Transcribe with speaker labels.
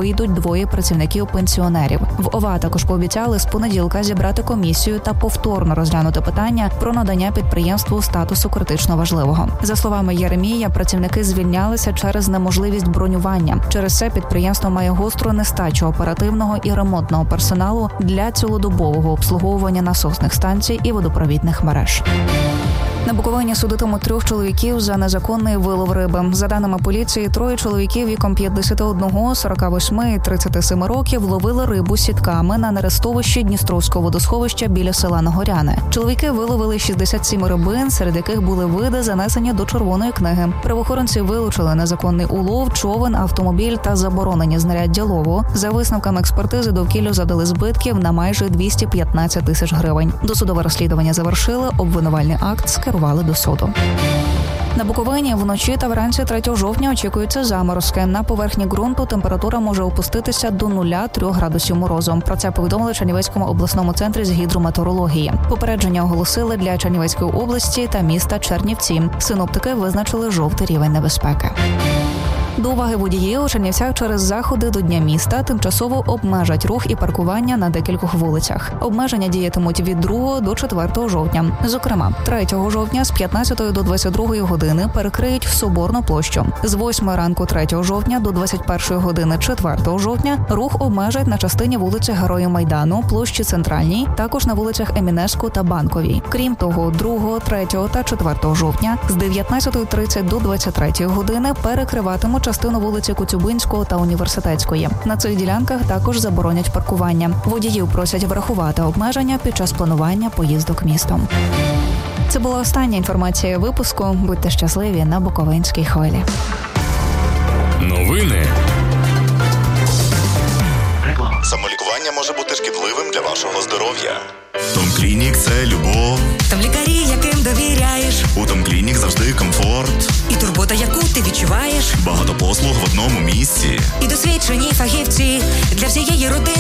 Speaker 1: вийдуть 2 працівників-пенсіонерів. В ОВА також пообіцяли з понеділка зібрати комісію та повторно розглянути питання про надання підприємству статусу критично важливого. За словами Єремія, працівники звільнялися через неможливість бронювання. Через це підприємство має гостру нестачу оперативного і ремонтного персоналу для цілодобового обслуговування насосних станцій і водопровідних мереж. На Буковині судитимуть 3 чоловіків за незаконний вилов риби. За даними поліції, 3 чоловіків віком 51, 48 і 37 років ловили рибу сітками на нерестовищі Дністровського водосховища біля села Нагоряне. Чоловіки виловили 67 рибин, серед яких були види, занесені до Червоної книги. Правоохоронці вилучили незаконний улов, човен, автомобіль та заборонені знаряддя лову. За висновками експертизи довкіллю задали збитків на майже 215 тисяч гривень. Досудове розслідування завершили, обвинувальний акт скерували до суду. На Буковині вночі та вранці 3 жовтня очікуються заморозки. На поверхні ґрунту температура може опуститися до 0-3 градусів морозу. Про це повідомили в Чернівецькому обласному центрі з гідрометеорології. Попередження оголосили для Чернівецької області та міста Чернівці. Синоптики визначили жовтий рівень небезпеки. До уваги водіїв у Чернівцях через заходи до Дня міста тимчасово обмежать рух і паркування на декількох вулицях. Обмеження діятимуть від 2 до 4 жовтня. Зокрема, 3 жовтня з 15 до 22 години перекриють Соборну площу. З 8 ранку 3 жовтня до 21 години 4 жовтня рух обмежать на частині вулиці Героїв Майдану, площі Центральній, також на вулицях Емінешку та Банковій. Крім того, 2, 3 та 4 жовтня з 19:30 до 23 години перекриватимуть частину вулиці Коцюбинського та Університетської. На цих ділянках також заборонять паркування. Водіїв просять врахувати обмеження під час планування поїздок містом. Це була остання інформація випуску. Будьте щасливі на Буковинській хвилі.
Speaker 2: Новини.
Speaker 3: Самолікування може бути шкідливим для вашого здоров'я. Том Клінік – це любов.
Speaker 4: Там лікарі, яким довіряєш.
Speaker 3: У Том Клінік завжди комфорт.
Speaker 4: І турбота, яку ти відчуваєш.
Speaker 3: Багато послуг в одному місці.
Speaker 4: І досвідчені фахівці для всієї родини.